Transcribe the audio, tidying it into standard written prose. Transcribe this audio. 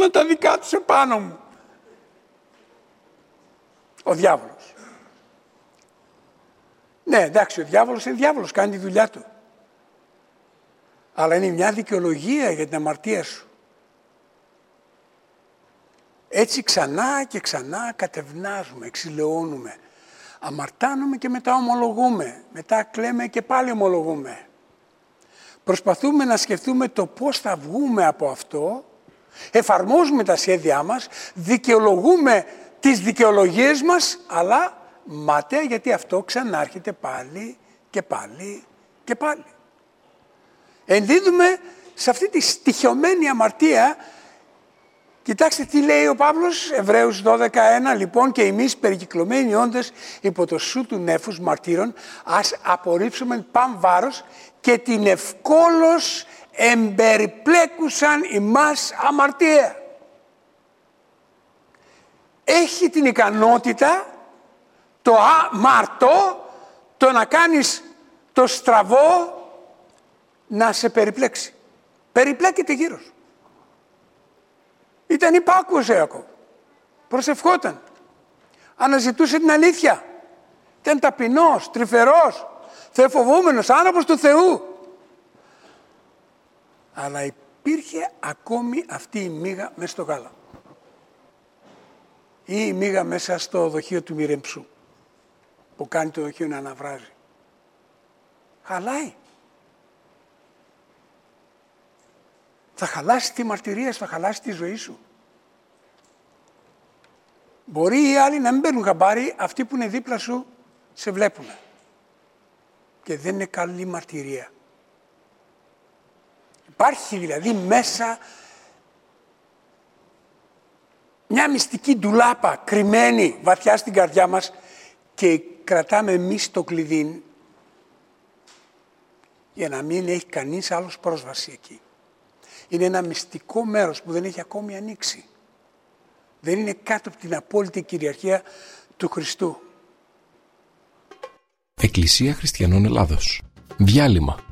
όλα τα δικά τους επάνω μου. Ο διάβολος. Ναι, εντάξει, ο διάβολος είναι διάβολος, κάνει τη δουλειά του. Αλλά είναι μια δικαιολογία για την αμαρτία σου. Έτσι ξανά και ξανά κατευνάζουμε, εξηλαιώνουμε. Αμαρτάνουμε και μετά ομολογούμε. Μετά κλαίμε και πάλι ομολογούμε. Προσπαθούμε να σκεφτούμε το πώς θα βγούμε από αυτό. Εφαρμόζουμε τα σχέδιά μας. Δικαιολογούμε τις δικαιολογίες μας. Αλλά μάταια, γιατί αυτό ξανάρχεται πάλι και πάλι και πάλι. Ενδίδουμε σε αυτή τη στοιχειωμένη αμαρτία. Κοιτάξτε τι λέει ο Παύλος, Εβραίους 12:1, λοιπόν, και εμείς περικυκλωμένοι όντες υπό το σου του νέφους μαρτύρων, ας απορρίψουμε παν βάρος και την ευκόλως εμπεριπλέκουσαν ημάς αμαρτία. Έχει την ικανότητα το αμαρτό, το να κάνεις το στραβό, να σε περιπλέξει. Περιπλέκεται γύρω σου. Ήταν υπάκουος ο Ιακώβ. Προσευχόταν. Αναζητούσε την αλήθεια. Ήταν ταπεινός, τρυφερός, θεοφοβούμενος, άνθρωπος του Θεού. Αλλά υπήρχε ακόμη αυτή η μύγα μέσα στο γάλα. Ή η μύγα μέσα στο δοχείο του μυρεμψού, που κάνει το δοχείο να αναβράζει. Χαλάει. Θα χαλάσει τη μαρτυρία σου, θα χαλάσει τη ζωή σου. Μπορεί οι άλλοι να μην παίρνουν χαμπάρι, αυτοί που είναι δίπλα σου σε βλέπουν. Και δεν είναι καλή μαρτυρία. Υπάρχει δηλαδή μέσα μια μυστική ντουλάπα κρυμμένη βαθιά στην καρδιά μας και κρατάμε εμείς το κλειδί για να μην έχει κανείς άλλος πρόσβαση εκεί. Είναι ένα μυστικό μέρος που δεν έχει ακόμη ανοίξει. Δεν είναι κάτω από την απόλυτη κυριαρχία του Χριστού. Εκκλησία Χριστιανών Ελλάδος. Διάλειμμα.